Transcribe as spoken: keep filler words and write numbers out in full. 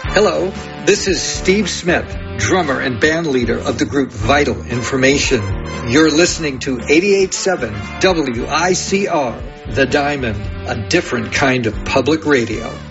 Hello, this is Steve Smith, drummer and band leader of the group Vital Information. You're listening to eighty-eight point seven W I C R, The Diamond, a different kind of public radio.